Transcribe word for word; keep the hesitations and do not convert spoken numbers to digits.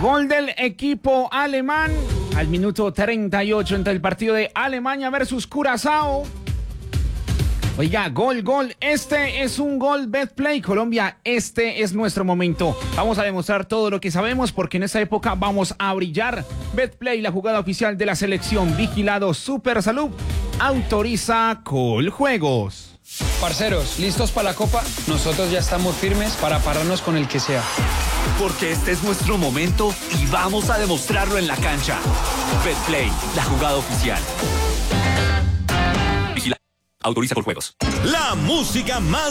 Gol del equipo alemán al minuto treinta y ocho entre el partido de Alemania versus Curazao. Oiga, gol, gol, este es un gol Betplay Colombia, este es nuestro momento. Vamos a demostrar todo lo que sabemos porque en esta época vamos a brillar. Betplay, la jugada oficial de la selección, vigilado Super Salud, autoriza Coljuegos. Parceros, ¿listos para la Copa? Nosotros ya estamos firmes para pararnos con el que sea. Porque este es nuestro momento y vamos a demostrarlo en la cancha. Betplay, la jugada oficial. Vigila, autoriza Coljuegos. La música más